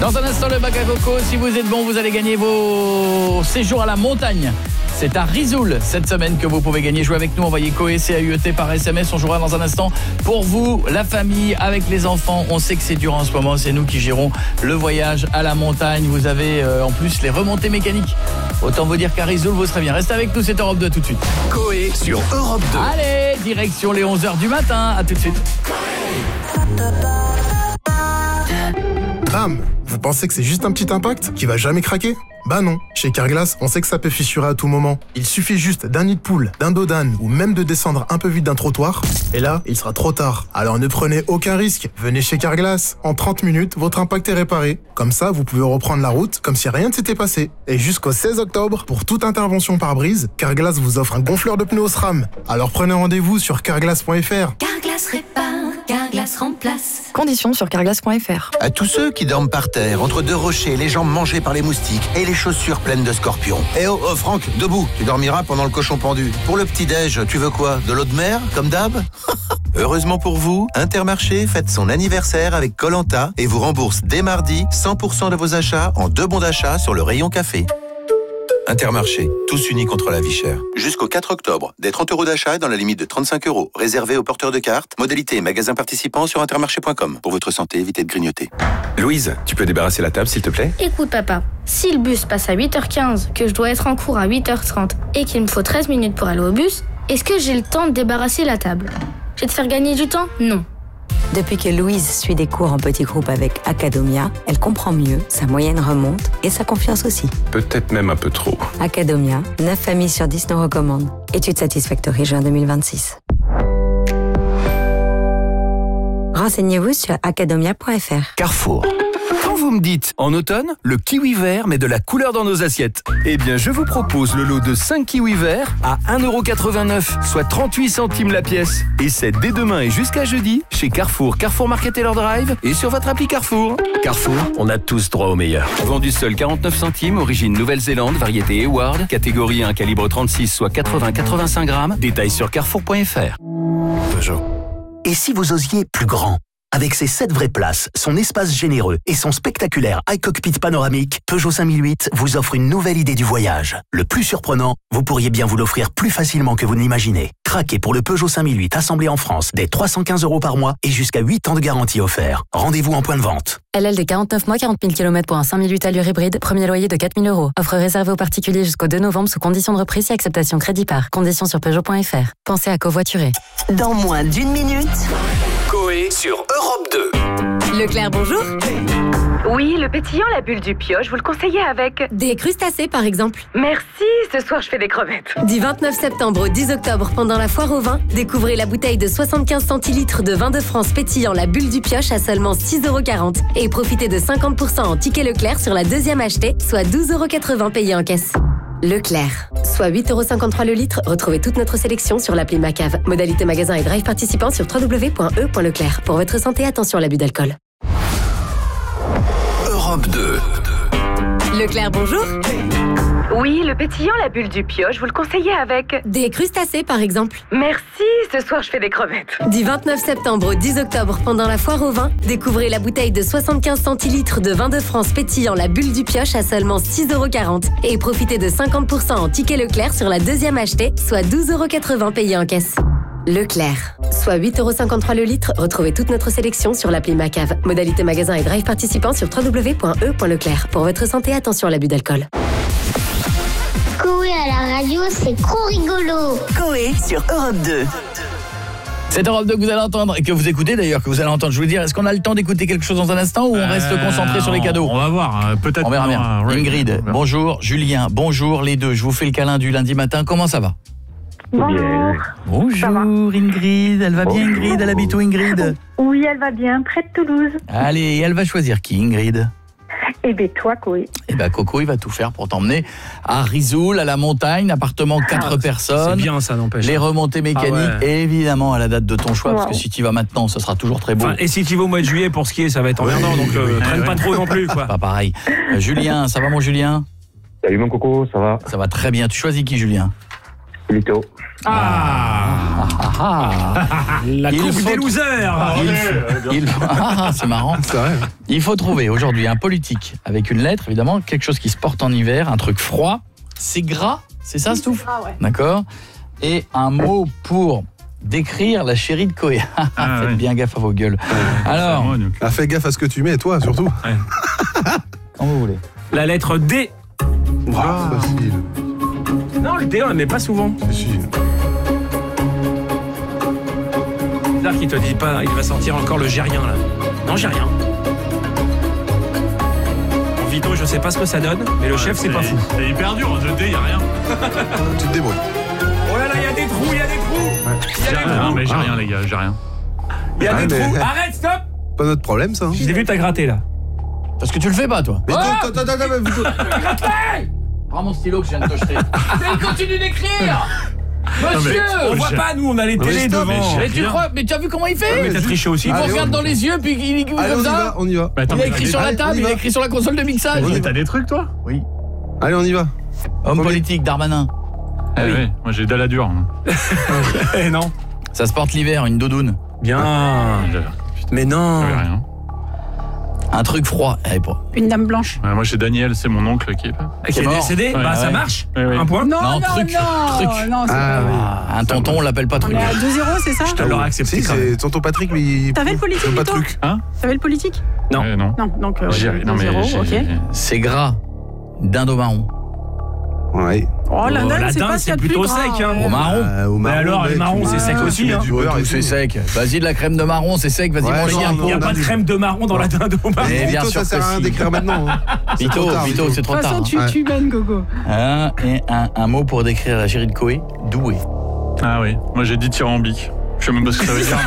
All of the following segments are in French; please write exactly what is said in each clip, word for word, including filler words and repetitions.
Dans un instant, le bac à coco. Si vous êtes bon, vous allez gagner vos séjours à la montagne. C'est à Risoul cette semaine que vous pouvez gagner. Jouez avec nous, envoyez Coé, C A U E T par S M S. On jouera dans un instant pour vous, la famille, avec les enfants. On sait que c'est dur en ce moment. C'est nous qui gérons le voyage à la montagne. Vous avez euh, en plus les remontées mécaniques. Autant vous dire qu'à Risoul, vous serez bien. Restez avec nous, c'est Europe deux tout de suite. Coé sur Europe deux. Allez, direction les onze heures du matin. À tout de suite. Bam! Vous pensez que c'est juste un petit impact qui va jamais craquer? Bah non, chez Carglass, on sait que ça peut fissurer à tout moment. Il suffit juste d'un nid de poule, d'un dos d'âne ou même de descendre un peu vite d'un trottoir. Et là, il sera trop tard. Alors ne prenez aucun risque. Venez chez Carglass. En trente minutes, votre impact est réparé. Comme ça, vous pouvez reprendre la route comme si rien ne s'était passé. Et jusqu'au seize octobre, pour toute intervention par brise, Carglass vous offre un gonfleur de pneus SRAM. Alors prenez rendez-vous sur carglass point f r. Carglass répare, Carglass remplace. Conditions sur carglass point f r. À tous ceux qui dorment par terre, entre deux rochers, les jambes mangées par les moustiques et les chaussures pleines de scorpions. Eh oh, oh Franck, debout, tu dormiras pendant le cochon pendu. Pour le petit-déj, tu veux quoi? De l'eau de mer, comme d'hab? Heureusement pour vous, Intermarché fête son anniversaire avec Koh-Lanta et vous rembourse dès mardi cent pour cent de vos achats en deux bons d'achat sur le rayon café. Intermarché, tous unis contre la vie chère. Jusqu'au quatre octobre, des trente euros d'achat dans la limite de trente-cinq euros, réservés aux porteurs de cartes. Modalité et magasins participants sur intermarché point com. Pour votre santé, évitez de grignoter. Louise, tu peux débarrasser la table s'il te plaît? Écoute papa, si le bus passe à huit heures quinze, que je dois être en cours à huit heures trente et qu'il me faut treize minutes pour aller au bus, est-ce que j'ai le temps de débarrasser la table? Je vais te faire gagner du temps? Non. Depuis que Louise suit des cours en petits groupes avec Academia, elle comprend mieux, sa moyenne remonte et sa confiance aussi. Peut-être même un peu trop. Academia, neuf familles sur dix nous recommandent. Étude Satisfactory juin deux mille vingt-six. Renseignez-vous sur academia point f r. Carrefour. Quand vous me dites en automne, le kiwi vert met de la couleur dans nos assiettes, eh bien je vous propose le lot de cinq kiwis verts à un euro quatre-vingt-neuf, soit trente-huit centimes la pièce. Et c'est dès demain et jusqu'à jeudi chez Carrefour, Carrefour Market et leur drive et sur votre appli Carrefour. Carrefour, on a tous droit au meilleur. Vendu seul quarante-neuf centimes, origine Nouvelle-Zélande, variété Eward, catégorie un, calibre trente-six, soit quatre-vingts à quatre-vingt-cinq grammes. Détails sur carrefour point f r. Peugeot. Et si vous osiez plus grand? Avec ses sept vraies places, son espace généreux et son spectaculaire iCockpit panoramique, Peugeot cinq mille huit vous offre une nouvelle idée du voyage. Le plus surprenant, vous pourriez bien vous l'offrir plus facilement que vous ne l'imaginez. Craquez pour le Peugeot cinq mille huit assemblé en France dès trois cent quinze euros par mois et jusqu'à huit ans de garantie offert. Rendez-vous en point de vente. L L D quarante-neuf mois, quarante mille kilomètres pour un cinq mille huit allure hybride, premier loyer de quatre mille euros. Offre réservée aux particuliers jusqu'au deux novembre sous conditions de reprise et acceptation crédit par. Conditions sur peugeot point f r. Pensez à covoiturer. Dans moins d'une minute. Coé sur Europe deux. Leclerc, bonjour. Oui, le pétillant, la bulle du pioche, vous le conseillez avec des crustacés, par exemple. Merci, ce soir je fais des crevettes. Du vingt-neuf septembre au dix octobre, pendant la foire au vin, découvrez la bouteille de soixante-quinze centilitres de vin de France pétillant la bulle du pioche à seulement six euros quarante. Et profitez de cinquante pour cent en ticket Leclerc sur la deuxième achetée, soit douze euros quatre-vingts payés en caisse. Leclerc, soit huit euros cinquante-trois le litre. Retrouvez toute notre sélection sur l'appli Macave. Modalité magasin et drive participant sur w w w point e point leclerc. Pour votre santé, attention à l'abus d'alcool. Europe deux. Leclerc, bonjour. Oui, le pétillant, la bulle du pioche, vous le conseillez avec des crustacés, par exemple. Merci, ce soir je fais des crevettes. Du vingt-neuf septembre au dix octobre, pendant la foire au vin, découvrez la bouteille de soixante-quinze centilitres de vin de France pétillant la bulle du pioche à seulement six euros quarante. Et profitez de cinquante pour cent en ticket Leclerc sur la deuxième achetée, soit douze euros quatre-vingts payés en caisse. Leclerc, soit huit euros cinquante-trois le litre. Retrouvez toute notre sélection sur l'appli Macave. Modalité magasin et drive participant sur w w w point e point leclerc. Pour votre santé, attention à l'abus d'alcool. Coé à la radio, c'est trop rigolo. Coé sur Europe deux. C'est Europe deux que vous allez entendre et que vous écoutez d'ailleurs, que vous allez entendre. Je vous dire, est-ce qu'on a le temps d'écouter quelque chose dans un instant ou on reste euh, concentré sur les cadeaux? On va voir, peut-être. On verra bien. Un... Ingrid, bonjour. Julien, bonjour les deux. Je vous fais le câlin du lundi matin. Comment ça va? Bonjour. Bonjour Ingrid, elle va bien Ingrid, elle habite où Ingrid? Oui, elle va bien, près de Toulouse. Allez, elle va choisir qui Ingrid? Eh bien toi Coé. Eh bien Coco, il va tout faire pour t'emmener à Risoul, à la montagne, appartement quatre ah, personnes. C'est bien ça, n'empêche. Les remontées mécaniques, ah ouais. Évidemment à la date de ton choix, wow. Parce que si tu y vas maintenant, ça sera toujours très beau. Enfin, et si tu vas au mois de juillet pour skier, ça va être emmerdant, donc euh, oui, traîne oui. pas trop non plus. Quoi. Pas pareil. Euh, Julien, ça va mon Julien? Salut mon Coco, ça va? Ça va très bien. Tu choisis qui Julien? Vito. Ah, ah, ah. La Il coupe faut- des losers. Il faut- il faut- ah, c'est marrant. Il faut trouver aujourd'hui un politique avec une lettre, évidemment, quelque chose qui se porte en hiver, un truc froid. C'est gras, c'est ça, Stouff? Ah ouais. D'accord. Et un mot pour décrire la chérie de Coé. Ah, Faites ouais. bien gaffe à vos gueules. Alors, Ah, fais gaffe à ce que tu mets, toi, surtout. quand vous voulez. La lettre D. Ah, facile. Non, le D, on ne met pas souvent. Si, si. Bizarre qu'il te dit pas, il va sortir encore le j'ai rien là. Non, j'ai rien. En Vito, je sais pas ce que ça donne, mais le chef, c'est pas fou. C'est hyper dur, le D, y a rien. Tu te débrouilles. Oh là là, il y a des trous, il y a des trous. Il y a J'ai des rien, trous. mais j'ai rien, les gars, j'ai rien. Il y a Ouais, des mais- trous. Arrête, stop. Pas notre problème, ça. hein. Je t'ai vu, t'as gratté là. Parce que tu le fais pas, toi. Mais Ah attends, attends, attends, attends, Vito. Prends mon stylo que je viens de te jeter. Mais il continue d'écrire. Monsieur, On voit pas, nous, on a les mais télés stop, devant. Mais tu crois, mais tu as vu comment il fait? Mais t'as triché aussi. Il vous Allez, regarde on- dans les yeux puis il écrit Allez, on comme y va, ça. on y va. Mais attends, Il a mais écrit t'as sur des- la allez, on table, y il a va. écrit sur la console de mixage. Mais t'as des trucs, toi? Oui. Allez, on y va. Homme Premier. politique, Darmanin. Ah oui. oui, moi j'ai Dalladure. moi. Eh non. Ça se porte l'hiver, une doudoune. Bien. J'avais Mais non. rien. Un truc froid. Eh, pas. Une dame blanche. Ouais, moi j'ai Daniel, c'est mon oncle qui est pas. Qui est mort. décédé. Ouais, Bah, ça ouais. marche. Ouais, ouais. Un point. Non, Non, non, truc, non, truc. non, c'est Ah, pas- oui. Ah, un tonton, on l'appelle pas On truc. est à deux zéro, c'est ça? Je te l'aurais accepté Si, quand même. c'est tonton Patrick, mais il. T'avais le politique, il veut pas de Vito truc. Hein? T'avais le politique? Non. Ouais, non. Non, donc euh, J'ai- ouais, non, mais deux zéro, j'ai- ok. C'est gras. Dindo marron. Ouais. Oh, la Oh, dinde, la c'est dinde, pas c'est ce qu'il y a de plutôt plus gras, sec, hein. ouais. Au marron. Euh, au Mais alors, les mec, marrons, c'est sec tu aussi, mets hein. du beurre et Tout, c'est tout. sec. Vas-y, de la crème de marron, c'est sec. Vas-y, Ouais, mange non, un Il n'y a pot. pas de crème de marron dans la dinde au marron. Eh bien Vito, sûr ça sert que à rien si. d'écrire maintenant. hein. C'est Vito, trop tard, Vito, c'est De trop toute tard. façon, hein. tu, tu mènes, Gogo. Un, et un, un mot pour décrire la chérie de Coé. Doué. Ah oui, moi j'ai dithyrambique. Je sais même pas ce que ça veut dire.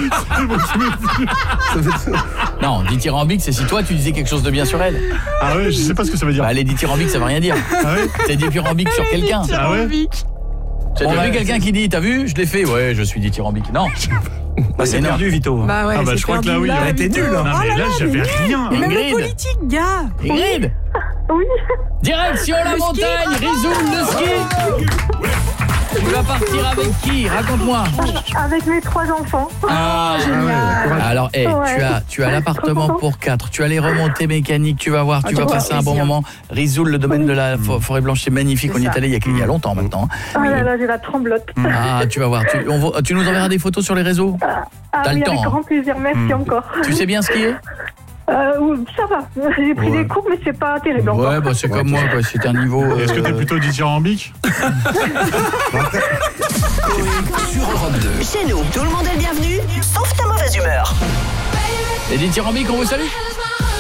Non, dithyrambique, c'est si toi tu disais quelque chose de bien sur elle. Ah ouais, je sais pas ce que ça veut dire. Bah, les dithyrambiques, ça veut rien dire. Ah ouais? C'est dithyrambique sur quelqu'un. Ah ouais? Tu as Bon, déjà bah, vu quelqu'un qui dit, t'as vu, je l'ai fait. Ouais, je suis dithyrambique. Non. Bah, c'est Mais non. perdu, Vito. Bah ouais, Ah bah c'est je crois que là perdu, oui, là, il a été Vito. nul. Non Oh mais là là là, j'avais mais rien. Et même le Ingrid. politique, gars. Ingrid, Oui. direction la Le ski. montagne, Rizoul, le ski. Tu vas partir avec qui? Raconte-moi. Avec mes trois enfants. Ah, alors, hey, Ouais. tu as, tu as l'appartement pour quatre, tu as les remontées mécaniques, tu vas voir, tu Ah, vas tu passer vois, un bon plaisir. moment. Rizoul, le domaine de la fo- forêt blanche, c'est magnifique. C'est On y est ça. allé il y a, il y a longtemps maintenant. Oh là là, j'ai la tremblote. Ah, tu vas voir. Tu, on va- tu nous enverras des photos sur les réseaux. Ah T'as oui, le temps, avec hein. grand plaisir, merci encore. Tu sais bien skier? Euh, oui, ça va, j'ai pris Ouais. des cours, mais c'est pas terrible encore. Ouais, bah c'est comme moi, quoi. C'est un niveau. Est-ce que t'es euh, plutôt dithyrambique? Sur Europe deux. Chez nous, tout le monde est le bienvenu, sauf ta mauvaise humeur. Les dithyrambiques, on vous salue.